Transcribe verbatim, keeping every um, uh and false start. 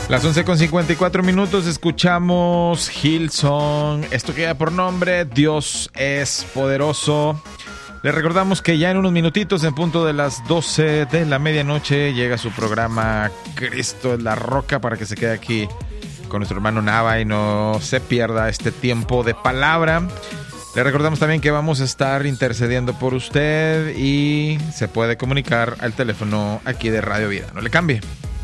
Las once con cincuenta y cuatro minutos escuchamos Hillsong. Esto queda por nombre Dios es poderoso. Les recordamos que ya en unos minutitos, en punto de las doce de la medianoche, llega su programa Cristo es la Roca, para que se quede aquí con nuestro hermano Nava y no se pierda este tiempo de palabra. Le recordamos también que vamos a estar intercediendo por usted y se puede comunicar al teléfono aquí de Radio Vida. No le cambie.